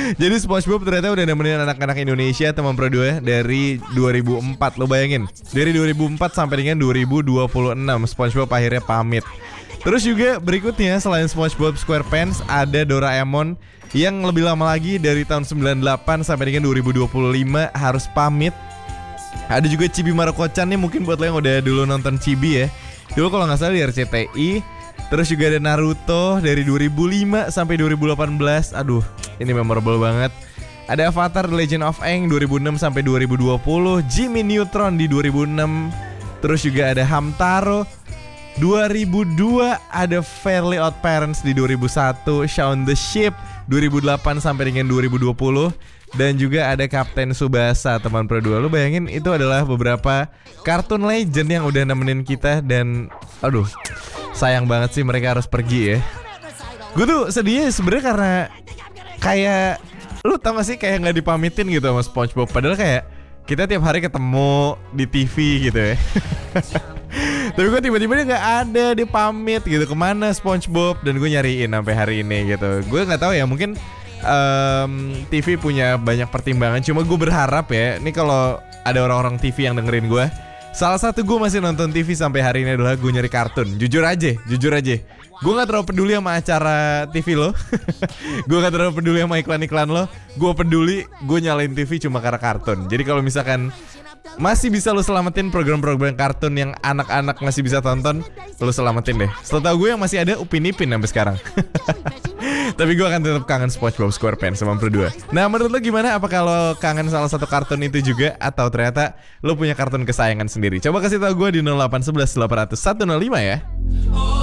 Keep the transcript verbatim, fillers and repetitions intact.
Jadi SpongeBob ternyata udah nemenin anak-anak Indonesia teman Pro dua dari dua ribu empat. Lo bayangin, dari dua ribu empat sampai dengan dua ribu dua puluh enam SpongeBob akhirnya pamit. Terus juga berikutnya selain SpongeBob SquarePants ada Doraemon yang lebih lama lagi dari tahun sembilan puluh delapan sampai dengan dua ribu dua puluh lima harus pamit. Ada juga Chibi Maruko-chan nih, mungkin buat lo yang udah dulu nonton Chibi ya. Dulu kalau nggak salah di R C T I. Terus juga ada Naruto dari dua ribu lima sampai dua ribu delapan belas. Aduh, ini memorable banget. Ada Avatar The Legend of Aang dua ribu enam sampai dua ribu dua puluh, Jimmy Neutron di dua ribu enam. Terus juga ada Hamtaro dua ribu dua, ada Fairly Odd Parents di dua ribu satu, Shaun the Sheep dua ribu delapan sampai dengan dua ribu dua puluh. Dan juga ada Kapten Tsubasa teman Pro dua. Lu bayangin itu adalah beberapa kartun legend yang udah nemenin kita. Dan aduh, sayang banget sih mereka harus pergi ya. Gue tuh sedihnya sebenarnya karena kayak, lu tau gak sih, kayak gak dipamitin gitu sama SpongeBob. Padahal kayak kita tiap hari ketemu di T V gitu ya. Tapi gue tiba-tiba dia gak ada, dia pamit gitu. Kemana SpongeBob? Dan gue nyariin sampai hari ini gitu. Gue gak tahu ya, mungkin um, T V punya banyak pertimbangan. Cuma gue berharap ya, ini kalau ada orang-orang T V yang dengerin gue, salah satu gue masih nonton T V sampai hari ini adalah gue nyari kartun. Jujur aja, jujur aja, gue gak terlalu peduli sama acara T V lo. Gue gak terlalu peduli sama iklan-iklan lo. Gue peduli, gue nyalain T V cuma karena kartun. Jadi kalau misalkan masih bisa lo selamatin program-program kartun yang anak-anak masih bisa tonton, lo selamatin deh. Setahu gue yang masih ada Upin Ipin sampai sekarang. Tapi gue akan tetap kangen SpongeBob SquarePants sama Pro dua. Nah, menurut lo gimana? Apa kalau kangen salah satu kartun itu juga, atau ternyata lo punya kartun kesayangan sendiri? Coba kasih tahu gue di nol delapan satu satu delapan nol satu nol lima ya.